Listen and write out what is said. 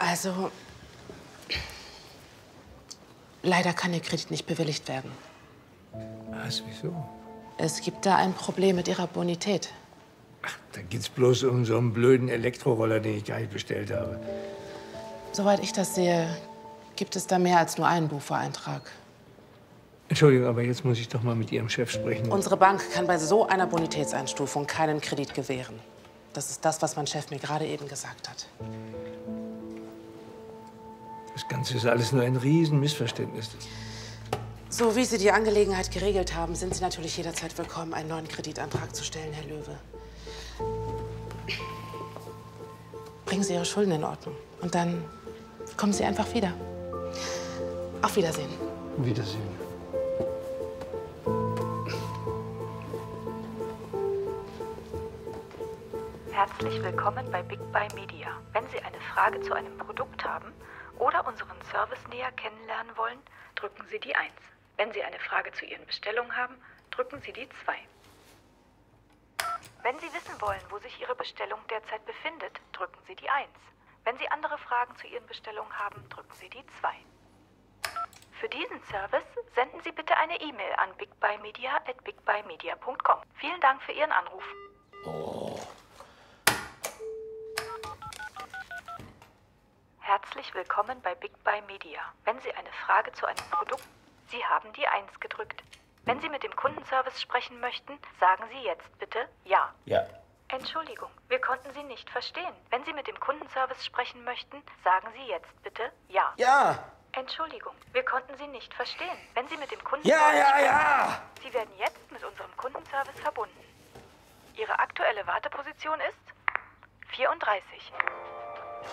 Also, leider kann Ihr Kredit nicht bewilligt werden. Was, wieso? Es gibt da ein Problem mit Ihrer Bonität. Ach, da geht's bloß um so einen blöden Elektroroller, den ich gar nicht bestellt habe. Soweit ich das sehe, gibt es da mehr als nur einen Buchvoreintrag. Entschuldigung, aber jetzt muss ich doch mal mit Ihrem Chef sprechen. Unsere Bank kann bei so einer Bonitätseinstufung keinen Kredit gewähren. Das ist das, was mein Chef mir gerade eben gesagt hat. Das Ganze ist alles nur ein Riesenmissverständnis. So wie Sie die Angelegenheit geregelt haben, sind Sie natürlich jederzeit willkommen, einen neuen Kreditantrag zu stellen, Herr Löwe. Bringen Sie Ihre Schulden in Ordnung. Und dann kommen Sie einfach wieder. Auf Wiedersehen. Wiedersehen. Herzlich willkommen bei Big Buy Media. Wenn Sie eine Frage zu einem Produkt haben oder unseren Service näher kennenlernen wollen, drücken Sie die 1. Wenn Sie eine Frage zu Ihren Bestellungen haben, drücken Sie die 2. Wenn Sie wissen wollen, wo sich Ihre Bestellung derzeit befindet, drücken Sie die 1. Wenn Sie andere Fragen zu Ihren Bestellungen haben, drücken Sie die 2. Für diesen Service senden Sie bitte eine E-Mail an bigbuymedia@bigbuymedia.com. Vielen Dank für Ihren Anruf. Oh. Herzlich willkommen bei Big Buy Media. Wenn Sie eine Frage zu einem Produkt... Sie haben die 1 gedrückt. Wenn Sie mit dem Kundenservice sprechen möchten, sagen Sie jetzt bitte Ja. Ja. Entschuldigung, wir konnten Sie nicht verstehen. Wenn Sie mit dem Kundenservice sprechen möchten, sagen Sie jetzt bitte Ja. Ja. Entschuldigung, wir konnten Sie nicht verstehen. Wenn Sie mit dem Ja, Kundenservice ja, sprechen, ja. Sie werden jetzt mit unserem Kundenservice verbunden. Ihre aktuelle Warteposition ist 34.